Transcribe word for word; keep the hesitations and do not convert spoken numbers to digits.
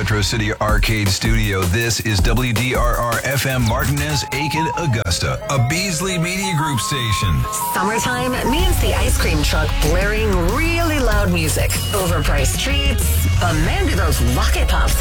Metro City Arcade Studio. This is W D R R F M Martinez, Aiken, Augusta, a Beasley Media Group station. Summertime means the ice cream truck blaring really loud music, overpriced treats, but man, do those rocket pops